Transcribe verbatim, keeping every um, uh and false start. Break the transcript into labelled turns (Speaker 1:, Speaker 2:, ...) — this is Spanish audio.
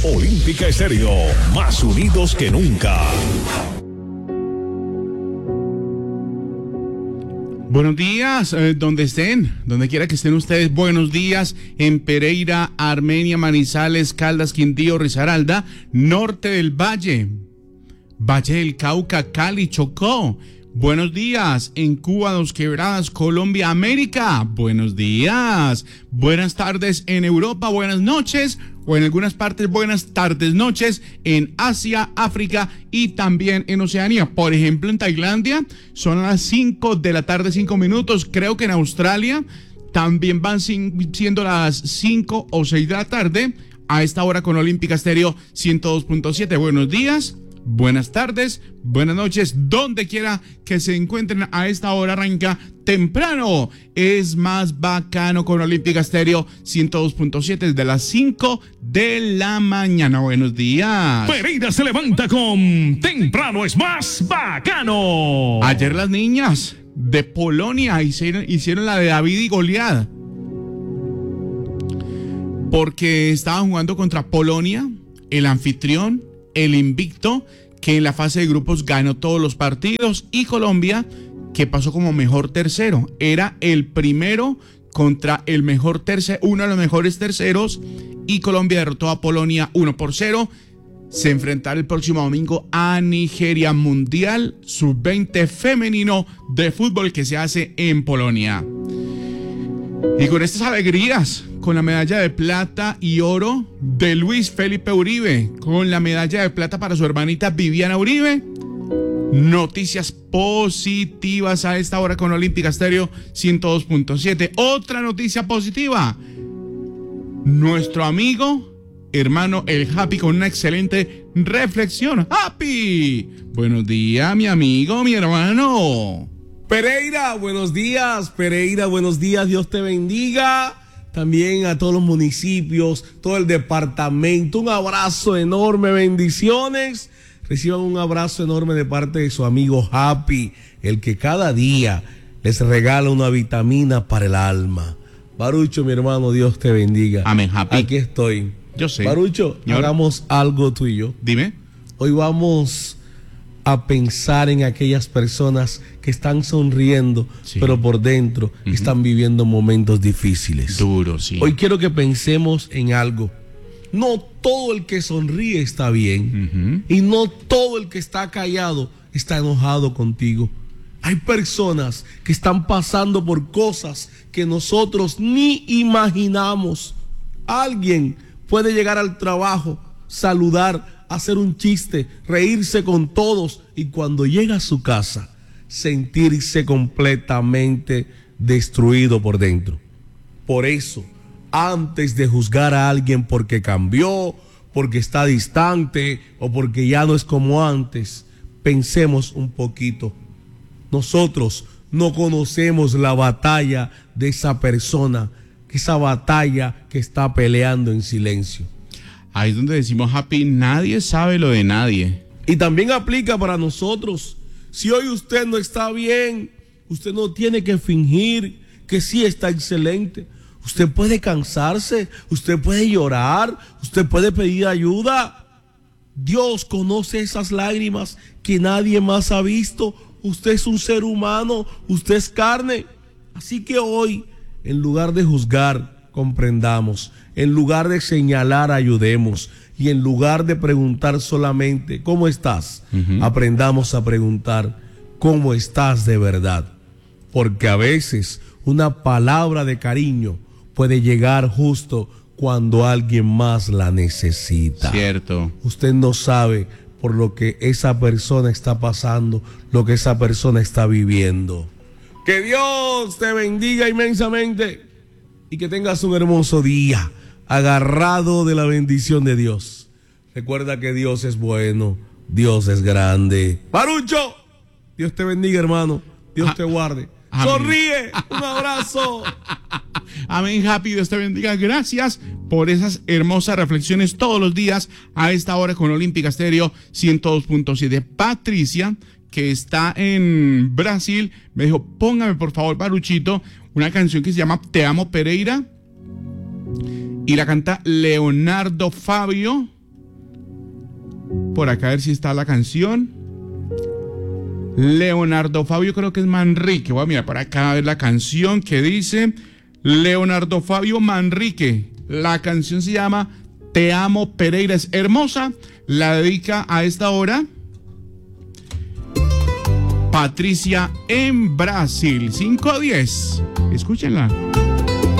Speaker 1: Olímpica Estéreo, más unidos que nunca.
Speaker 2: Buenos días, eh, donde estén, donde quiera que estén ustedes. Buenos días en Pereira, Armenia, Manizales, Caldas, Quindío, Risaralda, Norte del Valle, Valle del Cauca, Cali, Chocó. Buenos días en Cuba, Dos Quebradas, Colombia, América. Buenos días. Buenas tardes en Europa, buenas noches, o en algunas partes buenas tardes, noches en Asia, África y también en Oceanía. Por ejemplo, en Tailandia son las cinco de la tarde, cinco minutos. Creo que en Australia también van siendo las cinco o seis de la tarde. A esta hora con Olímpica Estéreo ciento dos punto siete. Buenos días. Buenas tardes, buenas noches, donde quiera que se encuentren. A esta hora arranca temprano. Es más bacano con Olímpica Estéreo ciento dos punto siete desde las cinco de la mañana. Buenos días.
Speaker 1: Pereira se levanta con temprano es más bacano.
Speaker 2: Ayer las niñas de Polonia hicieron, hicieron la de David y Goliat, porque estaban jugando contra Polonia, el anfitrión, el invicto, que en la fase de grupos ganó todos los partidos, y Colombia, que pasó como mejor tercero. Era el primero contra el mejor tercero, uno de los mejores terceros, y Colombia derrotó a Polonia uno por cero. Se enfrentará el próximo domingo a Nigeria, Mundial sub veinte femenino de fútbol que se hace en Polonia. Y con estas alegrías, con la medalla de plata y oro de Luis Felipe Uribe, con la medalla de plata para su hermanita Viviana Uribe. Noticias positivas a esta hora con Olímpica Estéreo ciento dos punto siete. Otra noticia positiva: nuestro amigo, hermano el Happy, con una excelente reflexión. Happy, buenos días, mi amigo, mi hermano.
Speaker 3: Pereira, buenos días, Pereira, buenos días, Dios te bendiga. También a todos los municipios, todo el departamento, un abrazo enorme, bendiciones. Reciban un abrazo enorme de parte de su amigo Happy, el que cada día les regala una vitamina para el alma. Barucho, mi hermano, Dios te bendiga.
Speaker 2: Amén, Happy.
Speaker 3: Aquí estoy.
Speaker 2: Yo sé.
Speaker 3: Barucho, Señor, hagamos algo tú y yo.
Speaker 2: Dime.
Speaker 3: Hoy vamos a pensar en aquellas personas que están sonriendo, sí, pero por dentro uh-huh. están viviendo momentos difíciles.
Speaker 2: Duro, sí.
Speaker 3: Hoy quiero que pensemos en algo. No todo el que sonríe está bien, uh-huh. y no todo el que está callado está enojado contigo. Hay personas que están pasando por cosas que nosotros ni imaginamos. Alguien puede llegar al trabajo, saludar, hacer un chiste, reírse con todos, y cuando llega a su casa, sentirse completamente destruido por dentro. Por eso, antes de juzgar a alguien porque cambió, porque está distante o porque ya no es como antes, pensemos un poquito. Nosotros no conocemos la batalla de esa persona, esa batalla que está peleando en silencio.
Speaker 2: Ahí es donde decimos, Happy, nadie sabe lo de nadie.
Speaker 3: Y también aplica para nosotros. Si hoy usted no está bien, usted no tiene que fingir que sí está excelente. Usted puede cansarse, usted puede llorar, usted puede pedir ayuda. Dios conoce esas lágrimas que nadie más ha visto. Usted es un ser humano, usted es carne. Así que hoy, en lugar de juzgar, comprendamos. En lugar de señalar, ayudemos. Y en lugar de preguntar solamente ¿cómo estás? Uh-huh. Aprendamos a preguntar ¿cómo estás de verdad? Porque a veces una palabra de cariño puede llegar justo cuando alguien más la necesita.
Speaker 2: Cierto.
Speaker 3: Usted no sabe por lo que esa persona está pasando, lo que esa persona está viviendo. Que Dios te bendiga inmensamente y que tengas un hermoso día, agarrado de la bendición de Dios. Recuerda que Dios es bueno, Dios es grande. Barucho, Dios te bendiga, hermano. Dios ah, te guarde. Amén. Sonríe, un abrazo.
Speaker 2: Amén, Happy, Dios te bendiga. Gracias por esas hermosas reflexiones todos los días a esta hora con Olímpica Estéreo ciento dos punto siete. Patricia, que está en Brasil, me dijo, póngame por favor, Baruchito, una canción que se llama Te Amo Pereira, y la canta Leonardo Fabio, por acá a ver si está la canción. Leonardo Fabio, creo que es Manrique. Voy a mirar por acá a ver la canción que dice Leonardo Fabio Manrique. La canción se llama Te amo Pereira, es hermosa. La dedica a esta hora Patricia en Brasil. cinco a diez. Escúchenla.